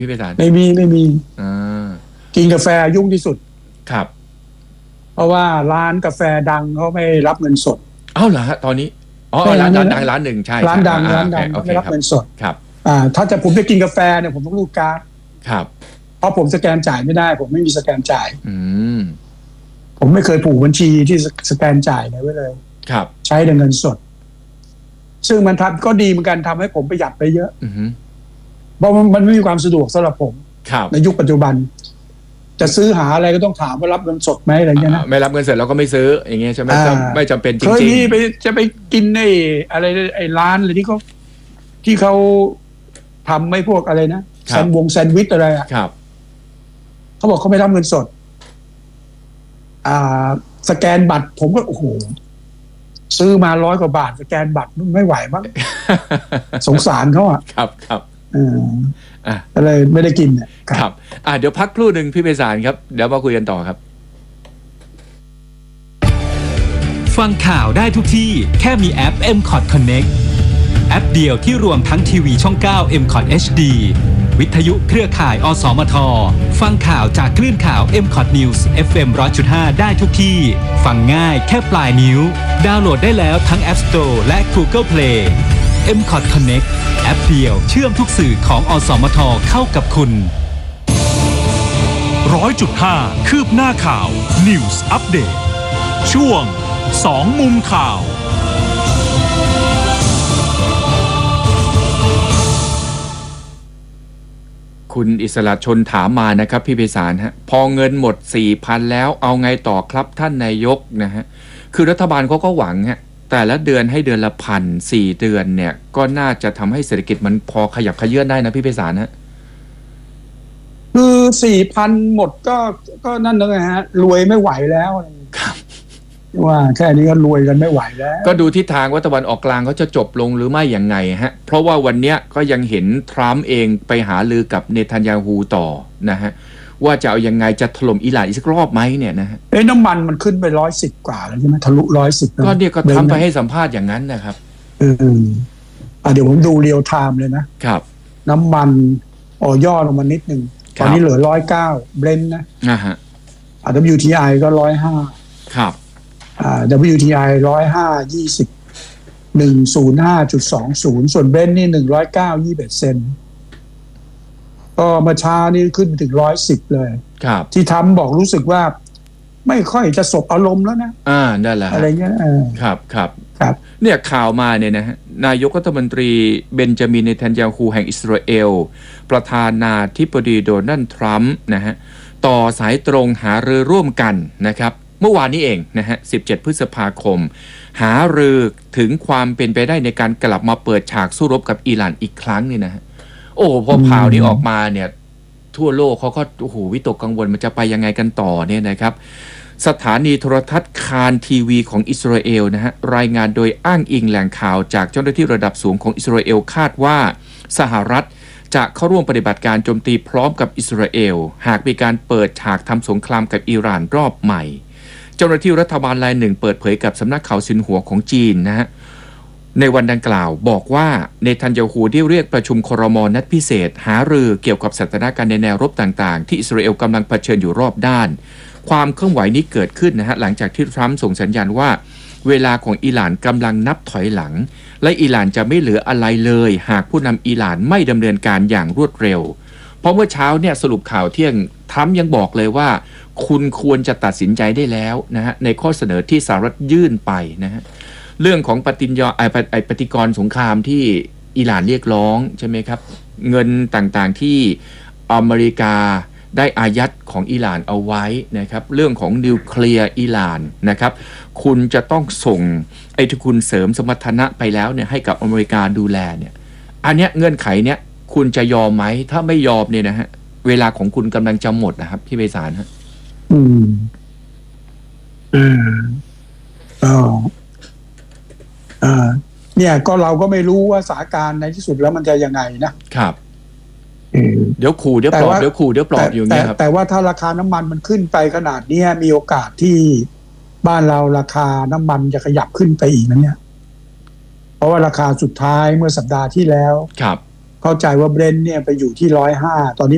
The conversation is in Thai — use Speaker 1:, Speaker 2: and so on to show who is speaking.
Speaker 1: พี่ไพศาล
Speaker 2: ไม่มี
Speaker 1: อ่า
Speaker 2: กินกาแฟยุ่งที่สุด
Speaker 1: ครับ
Speaker 2: เพราะว่าร้านกาแฟดังเขาไม่รับเงินสด
Speaker 1: เอ้าเหรอฮะตอนนี้อ๋อ
Speaker 2: ไม่
Speaker 1: ร้าน
Speaker 2: ไม่
Speaker 1: ดังร้านหนึ่งใช่
Speaker 2: ร้านดัง
Speaker 1: โอเค
Speaker 2: เขาไม่รับ
Speaker 1: ครับ
Speaker 2: เงินสด
Speaker 1: ครับ
Speaker 2: ถ้าจะผมจะกินกาแฟเนี่ยผมต้องรูดการ์ด
Speaker 1: ครับ
Speaker 2: เพราะผมสแกนจ่ายไม่ได้ผมไม่มีสแกนจ่าย
Speaker 1: ม
Speaker 2: ผมไม่เคยผูกบัญชีที่สแกนจ่ายไว้เลย
Speaker 1: ครับ
Speaker 2: ใช้แต่เงินสดซึ่งมันทำก็ดีเหมือนกันทำให้ผมประหยัดไปเยอะเพราะมันไม่มีความสะดวกสำหรับผมในยุคปัจจุบันจะซื้อหาอะไรก็ต้องถามว่ารับเงินสดไหมอะไรเงี้ยนะ
Speaker 1: ไม่รับเงินสดเราก็ไม่ซื้ออย่างเงี้ยใช่ไหมไม่จำเป็นจริงๆ
Speaker 2: เคยมีจะไปกินอะไรร้านอะไรที่เขาทำไม่พวกอะไรนะแซนด์วิชอะไรอ่ะเขาบอกเขาไม่รับเงินสดสแกนบัตรผมก็โอ้โหซื้อมา100 กว่าบาทสแกนบัตรไม่ไหวมั้งสงสารเขาอ่ะ
Speaker 1: ครับ
Speaker 2: อะไรไม่ได้กินเนี่ย
Speaker 1: ครับเดี๋ยวพักครู่หนึ่งพี่ไพศาลครับเดี๋ยวมาคุยกันต่อครับ
Speaker 3: ฟังข่าวได้ทุกที่แค่มีแอป MCOT Connect แอปเดียวที่รวมทั้งทีวีช่อง 9 MCOT HD วิทยุเครือข่ายอสมทฟังข่าวจากคลื่นข่าว MCOT News FM 100.5 ได้ทุกที่ฟังง่ายแค่ปลายนิ้วดาวน์โหลดได้แล้วทั้ง App Store และ Google Play MCOT Connect แอปเดียวเชื่อมทุกสื่อของอสมทเข้ากับคุณ
Speaker 4: 100.5 คืบหน้าข่าว News Update ช่วง2 มุมข่าว
Speaker 1: คุณอิสระชนถามมานะครับพี่ไพศาลฮะพอเงินหมด 4,000 แล้วเอาไงต่อครับท่านนายกนะฮะคือรัฐบาลเขาก็หวังฮะแต่ละเดือนให้เดือนละ1,400 เดือนเนี่ยก็น่าจะทำให้เศรษฐกิจมันพอขยับเขยื้อนได้นะพี่ไพศาลฮะ
Speaker 2: คือ 4,000 หมดก็นั่นเลยฮะรวยไม่ไหวแล้ว
Speaker 1: ครับ
Speaker 2: ว่าแค่นี้ก็รวยกันไม่ไหวแล้ว
Speaker 1: ก็ดูทิศทางว่าตะวันออกกลางเขาจะจบลงหรือไม่อย่างไงฮะเพราะว่าวันนี้ก็ยังเห็นทรัมป์เองไปหาลือกับเนทันยาฮูต่อนะฮะว่าจะเอายังไงจะถล่มอิหร่านอีกสักรอบไหมเนี่ยนะฮะ
Speaker 2: น้ำมันมันขึ้นไป110 กว่าแล้วใช่ไหมทะลุ110
Speaker 1: ก็เนี่ยก็ทำไปให้สัมภาษณ์อย่างนั้นนะครับ
Speaker 2: เดี๋ยวผมดูเรียลไทม์เลยนะครับน้ำมันย่อลงมานิดนึงตอนนี้เหลือ109เบรนท์นะWTI ก็105
Speaker 1: ครับ
Speaker 2: WTI 105.20 ส่วนเบรนท์นี่109.21 เซนต์ก็มาเช้านี่ขึ้นไปถึง110เลย
Speaker 1: ครับ
Speaker 2: ที่ทำบอกรู้สึกว่าไม่ค่อยจะสบอารมณ์แล้วนะ
Speaker 1: นั่นแหละ
Speaker 2: อะไรเงี้ย
Speaker 1: ครับเนี่ยข่าวมาเนี่ยนะฮะนายกรัฐมนตรีเบนจามินเนทันยาฮูแห่งอิสราเอลประธานาธิบดีโดนัลด์ทรัมป์นะฮะต่อสายตรงหารือร่วมกันนะครับเมื่อวานนี้เองนะฮะ17 พฤษภาคมหารือถึงความเป็นไปได้ในการกลับมาเปิดฉากสู้รบกับอิหร่านอีกครั้งนี่นะฮะโอ้พอข่าวนี้ออกมาเนี่ยทั่วโลกเขาก็โอ้โหวิตกกังวลมันจะไปยังไงกันต่อเนี่ยนะครับสถานีโทรทัศน์คานทีวีของอิสราเอลนะฮะรายงานโดยอ้างอิงแหล่งข่าวจากเจ้าหน้าที่ระดับสูงของอิสราเอลคาดว่าสหรัฐจะเข้าร่วมปฏิบัติการโจมตีพร้อมกับอิสราเอลหากมีการเปิดฉากทำสงครามกับอิหร่านรอบใหม่เจ้าหน้าที่รัฐบาลรายหนึ่งเปิดเผยกับสำนักข่าวซินหัวของจีนนะฮะในวันดังกล่าวบอกว่าเนทันยาฮูได้เรียกประชุมครม.นัดพิเศษหารือเกี่ยวกับสถานการณ์ในแนวรบต่างๆที่อิสราเอลกำลังเผชิญอยู่รอบด้านความเคลื่อนไหวนี้เกิดขึ้นนะฮะหลังจากที่ทรัมป์ส่งสัญญาณว่าเวลาของอิหร่านกำลังนับถอยหลังและอิหร่านจะไม่เหลืออะไรเลยหากผู้นำอิหร่านไม่ดำเนินการอย่างรวดเร็วเพราะเมื่อเช้าเนี่ยสรุปข่าวเที่ยงทรัมป์ยังบอกเลยว่าคุณควรจะตัดสินใจได้แล้วนะฮะในข้อเสนอที่สหรัฐยื่นไปนะฮะเรื่องของปฏิกรณ์สงครามที่อิหร่านเรียกร้องใช่ไหมครับเงินต่างๆที่อเมริกาได้อายัดของอิหร่านเอาไว้นะครับเรื่องของนิวเคลียร์อิหร่านนะครับคุณจะต้องส่งที่คุณเสริมสมรรถนะไปแล้วเนี่ยให้กับอเมริกาดูแลเนี่ยอันเนี้ยเงื่อนไขเนี้ยคุณจะยอมไหมถ้าไม่ยอมเนี่ยนะฮะเวลาของคุณกำลังจะหมดนะครับพี่ไพศาลฮะ
Speaker 2: เนี่ยก็เราก็ไม่รู้ว่าสถานการณ์ในที่สุดแล้วมันจะยังไงนะครับ
Speaker 1: เดี๋ยวขู่เดี๋ยวปลอบเดี๋ยวขู่เดี๋ยวปลอบอยู่เงี้ยครับ
Speaker 2: แต่ว่าถ้าราคาน้ำมันมันขึ้นไปขนาดนี้มีโอกาสที่บ้านเราราคาน้ำมันจะขยับขึ้นไปอีกนะเนี่ยเพราะว่าราคาสุดท้ายเมื่อสัปดาห์ที่แล้ว
Speaker 1: ครับ
Speaker 2: เข้าใจว่าเบรนท์เนี่ยไปอยู่ที่105ตอนนี้